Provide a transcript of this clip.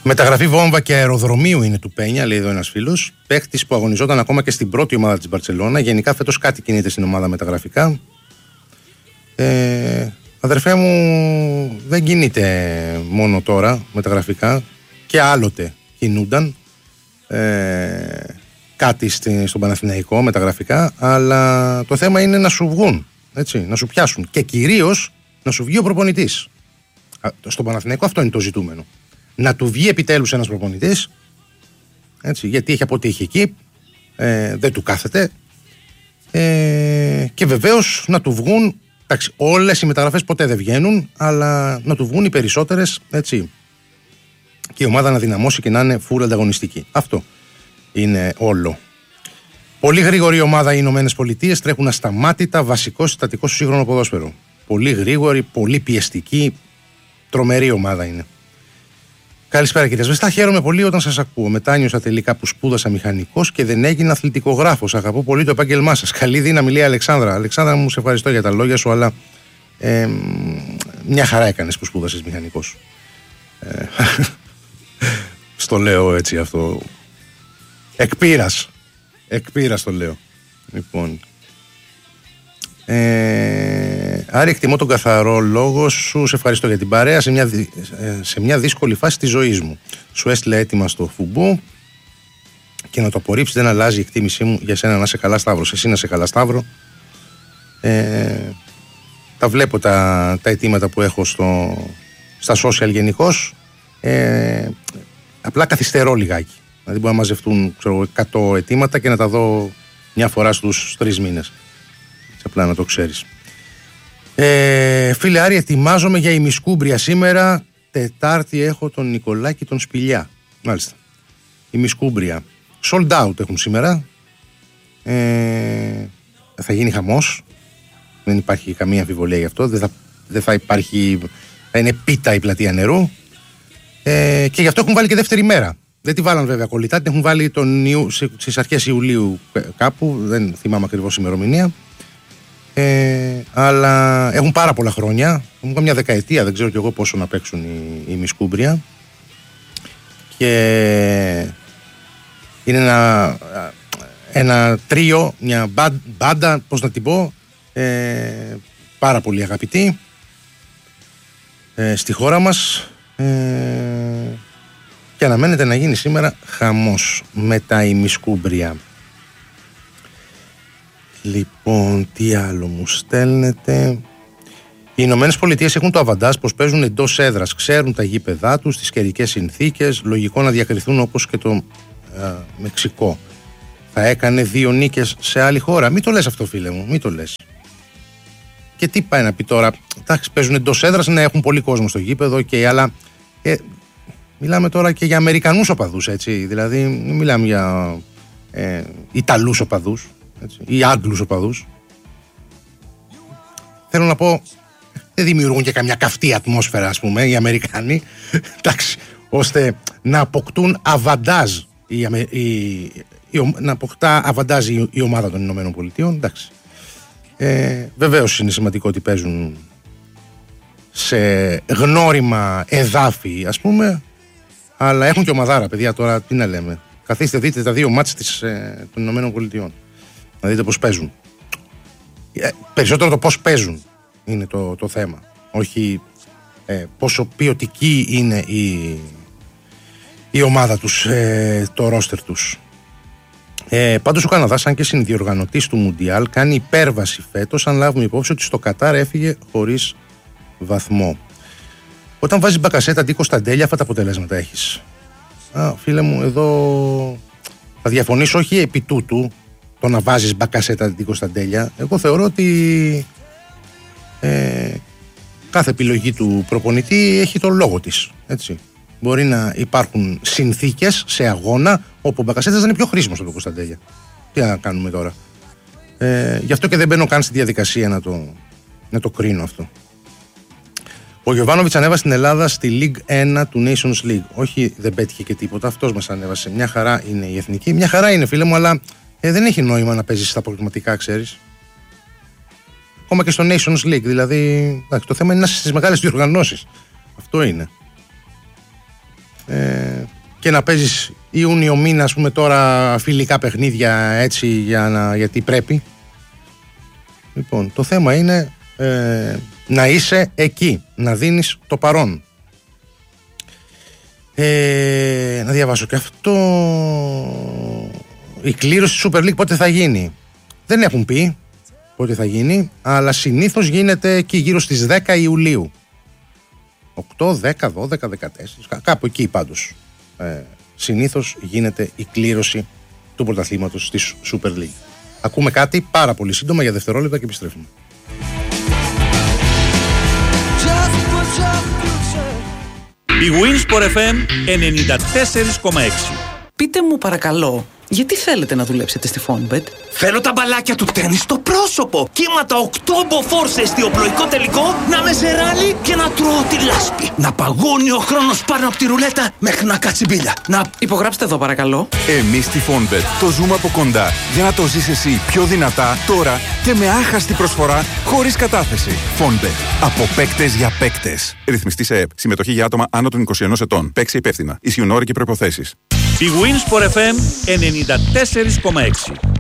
Μεταγραφή βόμβα και αεροδρομίου είναι του Πένια, λέει εδώ ένας φίλος. Παίκτης που αγωνιζόταν ακόμα και στην πρώτη ομάδα της Μπαρτσελώνα. Γενικά φέτος κάτι κινείται στην ομάδα μεταγραφικά. Αδερφέ μου, δεν κινείται μόνο τώρα μεταγραφικά. Και άλλοτε κινούνταν κάτι στον Παναθηναϊκό μεταγραφικά. Αλλά το θέμα είναι να σου βγουν, έτσι, να σου πιάσουν. Και κυρίως να σου βγει ο προπονητής. Στον Παναθηναϊκό αυτό είναι το ζητούμενο. Να του βγει επιτέλους ένας προπονητής, έτσι, γιατί έχει αποτύχει εκεί, δεν του κάθεται, και βεβαίως να του βγουν, εντάξει, όλες οι μεταγραφές ποτέ δεν βγαίνουν, αλλά να του βγουν οι περισσότερες, έτσι, και η ομάδα να δυναμώσει και να είναι full ανταγωνιστική. Αυτό είναι όλο. Πολύ γρήγορη ομάδα οι Ηνωμένες Πολιτείες, τρέχουν ασταμάτητα, βασικό συστατικό στο σύγχρονο ποδόσφαιρο. Πολύ γρήγορη, πολύ πιεστική, τρομερή ομάδα είναι. Καλησπέρα κύριε Σβεστά. Χαίρομαι πολύ όταν σας ακούω. Μετάνιωσα τελικά που σπούδασα μηχανικός και δεν έγινα αθλητικογράφος. Αγαπώ πολύ το επάγγελμά σας. Καλή δύναμη, λέει Αλεξάνδρα. Αλεξάνδρα μου, σε ευχαριστώ για τα λόγια σου, αλλά μια χαρά έκανες που σπούδασες μηχανικός. Στο λέω έτσι αυτό. Εκπείρας το λέω. Λοιπόν. Άρα εκτιμώ τον καθαρό λόγο σου. Σε ευχαριστώ για την παρέα σε μια δύσκολη φάση της ζωής μου. Σου έστειλε έτοιμα στο Φουμπού και να το απορρίψεις δεν αλλάζει η εκτίμησή μου για σένα να είσαι καλά, Σταύρος. Εσύ να είσαι καλά, Σταύρο. Τα βλέπω τα αιτήματα που έχω στα social γενικώς. Απλά καθυστερώ λιγάκι. Δηλαδή μπορεί να μαζευτούν 100 αιτήματα και να τα δω μια φορά στους 3 μήνες. Απλά να το ξέρεις. Φίλε Άρη, ετοιμάζομαι για ημισκούμπρια σήμερα. Τετάρτη έχω τον Νικολάκη τον Σπηλιά. Μάλιστα. Ημισκούμπρια. Sold out έχουν σήμερα. Θα γίνει χαμός. Δεν υπάρχει καμία αμφιβολία γι' αυτό. Δεν θα υπάρχει. Θα είναι πίτα η πλατεία νερού. Και γι' αυτό έχουν βάλει και δεύτερη μέρα. Δεν τη βάλαν βέβαια κολλητά. Την έχουν βάλει στις αρχές Ιουλίου κάπου. Δεν θυμάμαι ακριβώς ημερομηνία. Αλλά έχουν πάρα πολλά χρόνια. Έχουν καμιά δεκαετία, δεν ξέρω κι εγώ πόσο να παίξουν οι Μισκούμπρια. Και είναι ένα τρίο, μια μπάντα, πώς να την πω, πάρα πολύ αγαπητή στη χώρα μας, και αναμένεται να γίνει σήμερα χαμός με τα ημισκούμπρια. Λοιπόν, τι άλλο μου στέλνετε? Οι Ηνωμένες Πολιτείες έχουν το αβαντάζ πως παίζουν εντός έδρας, ξέρουν τα γήπεδά τους, τις καιρικές συνθήκες, λογικό να διακριθούν όπως και το Μεξικό. Θα έκανε 2 νίκες σε άλλη χώρα? Μην το λες αυτό, φίλε μου, μην το λες. Και τι πάει να πει τώρα? Εντάξει, παίζουν εντός έδρας, ναι, έχουν πολύ κόσμο στο γήπεδο, αλλά μιλάμε τώρα και για Αμερικανούς οπαδούς, έτσι. Δηλαδή, μην μιλάμε για Ιταλούς οπαδούς, έτσι, ή Άγγλους οπαδούς. Θέλω να πω, δεν δημιουργούν και καμιά καυτή ατμόσφαιρα, ας πούμε, οι Αμερικάνοι, εντάξει, ώστε να αποκτούν αβαντάζ να αποκτά αβαντάζ η ομάδα των Ηνωμένων Πολιτείων, εντάξει. Βεβαίως είναι σημαντικό ότι παίζουν σε γνώριμα εδάφη, ας πούμε, αλλά έχουν και ομαδάρα, παιδιά, τώρα τι να λέμε. Καθίστε, δείτε τα 2 μάτς των Ηνωμένων Πολιτείων, να δείτε πώς παίζουν. Περισσότερο το πώς παίζουν είναι το θέμα, όχι πόσο ποιοτική είναι η ομάδα τους, το ρόστερ τους. Πάντως ο Καναδάς, αν και συνδιοργανωτής του Μουντιάλ, κάνει υπέρβαση φέτος, αν λάβουμε υπόψη ότι στο Κατάρ έφυγε χωρίς βαθμό. Όταν βάζεις Μπακασέτα αντί Κωνσταντέλια, αυτά τα αποτελέσματα έχεις. Φίλε μου, εδώ θα διαφωνήσω, όχι επί τούτου το να βάζεις Μπακασέτα αντί Κωνσταντέλια. Εγώ θεωρώ ότι κάθε επιλογή του προπονητή έχει τον λόγο της, έτσι. Μπορεί να υπάρχουν συνθήκες σε αγώνα όπου ο Μπακασέτας δεν είναι πιο χρήσιμος από τον Κωνσταντέλια. Τι να κάνουμε τώρα? Γι' αυτό και δεν μπαίνω καν στη διαδικασία να το κρίνω αυτό. Ο Γιοβάνοβιτς ανέβασε στην Ελλάδα στη League 1 του Nations League. Όχι, δεν πέτυχε και τίποτα. Αυτός μας ανέβασε. Μια χαρά είναι η εθνική. Μια χαρά είναι, φίλε μου, αλλά δεν έχει νόημα να παίζεις στα προγραμματικά, ξέρεις. Ακόμα και στο Nations League. Δηλαδή, εντάξει, το θέμα είναι να είσαι στις μεγάλες διοργανώσεις. Αυτό είναι. και να παίζεις Ιούνιο μήνα, ας πούμε, τώρα φιλικά παιχνίδια έτσι γιατί πρέπει. Λοιπόν, το θέμα είναι να είσαι εκεί, να δίνεις το παρόν. Να διαβάσω και αυτό. Η κλήρωση Super League πότε θα γίνει? Δεν έχουν πει πότε θα γίνει, αλλά συνήθως γίνεται εκεί γύρω στις 10 Ιουλίου. 8, 10, 12, 14, κάπου εκεί πάντως. Συνήθως γίνεται η κλήρωση του πρωταθλήματος της Super League. Ακούμε κάτι πάρα πολύ σύντομα για δευτερόλεπτα και επιστρέφουμε. Η Winsport FM 94,6. Πείτε μου παρακαλώ, γιατί θέλετε να δουλέψετε στη Fonbet? Θέλω τα μπαλάκια του τένις στο πρόσωπο. Κύματα 8 μποφόρ σε εστιοπλοϊκό τελικό, να με σε ράλι και να τρώω τη λάσπη. Να παγώνει ο χρόνος πάνω από τη ρουλέτα μέχρι να κάτσει μπίλια. Να υπογράψτε εδώ παρακαλώ. Εμείς στη Fonbet το ζούμε από κοντά για να το ζεις εσύ πιο δυνατά τώρα και με άχαστη προσφορά χωρίς κατάθεση. Fonbet. Από παίκτες για παίκτες. Ρυθμιστή σε ΕΠ. Συμμετοχή για άτομα άνω των 21 ετών. Παίξει υπεύθυνα. Ισχύουν όροι και προϋποθέσεις. Η Winsport FM 94,6.